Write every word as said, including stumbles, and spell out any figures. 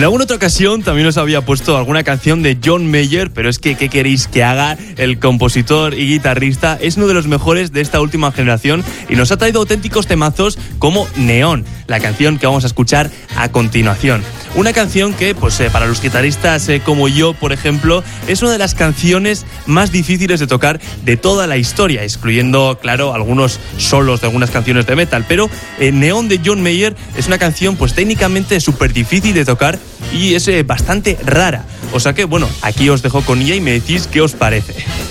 En alguna otra ocasión también os había puesto alguna canción de John Mayer, pero es que, ¿qué queréis que haga? El compositor y guitarrista es uno de los mejores de esta última generación y nos ha traído auténticos temazos como Neón, la canción que vamos a escuchar a continuación. Una canción que, pues eh, para los guitarristas eh, como yo, por ejemplo, es una de las canciones más difíciles de tocar de toda la historia, excluyendo, claro, algunos solos de algunas canciones de metal, pero eh, Neón de John Mayer es una canción pues técnicamente súper difícil de tocar y es eh, bastante rara. O sea que, bueno, aquí os dejo con ella y me decís qué os parece.